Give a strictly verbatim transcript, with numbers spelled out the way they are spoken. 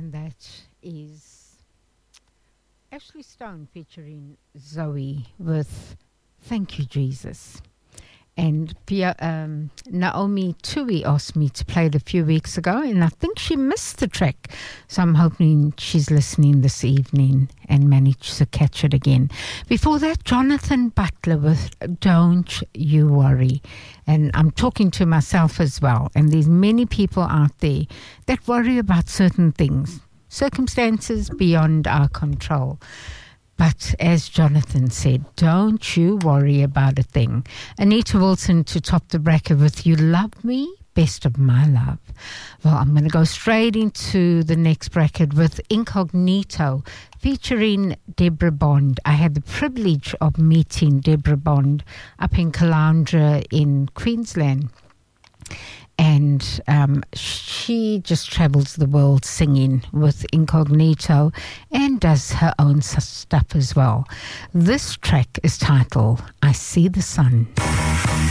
And that is Ashley Stone featuring Zoe with Thank You, Jesus. And Pia, um, Naomi Tui asked me to play it a few weeks ago, and I think she missed the track. So I'm hoping she's listening this evening and managed to catch it again. Before that, Jonathan Butler with Don't You Worry. And I'm talking to myself as well. And there's many people out there that worry about certain things, circumstances beyond our control. But as Jonathan said, don't you worry about a thing. Anita Wilson to top the bracket with You Love Me, Best of My Love. Well, I'm going to go straight into the next bracket with Incognito featuring Deborah Bond. I had the privilege of meeting Deborah Bond up in Caloundra in Queensland. And um, she just travels the world singing with Incognito and does her own stuff as well. This track is titled I See the Sun.